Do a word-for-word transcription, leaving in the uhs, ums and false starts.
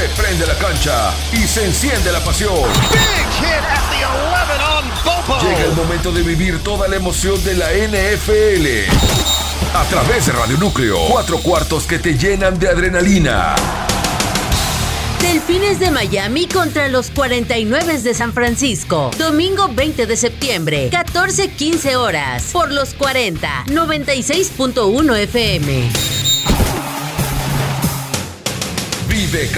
Se prende la cancha y se enciende la pasión. Big hit at the eleven on Bopo. Llega el momento de vivir toda la emoción de la N F L. A través de Radio Núcleo. Cuatro cuartos que te llenan de adrenalina. Delfines de Miami contra los cuarenta y nueve de San Francisco. Domingo veinte de septiembre, catorce quince horas. Por los cuarenta, noventa y seis punto uno F M. Vive